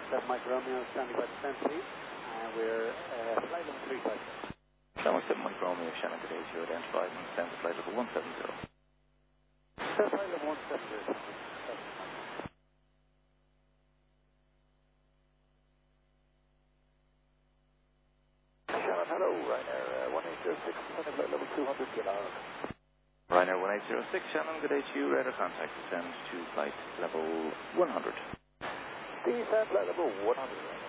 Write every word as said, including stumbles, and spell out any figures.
seven Mike Romeo, standing by descent, please. And we're uh, flight level three five six. seven seven Mike Romeo, Shannon, good day to you, identified and descend to flight level one seven zero. Flight level one seven zero. Shannon, hello, Ryanair uh, one eight zero six, descending flight level two hundred, get out. Ryanair one eight zero six, Shannon, good day to you, radar contact, descend to flight level one hundred. Descend flight level one hundred.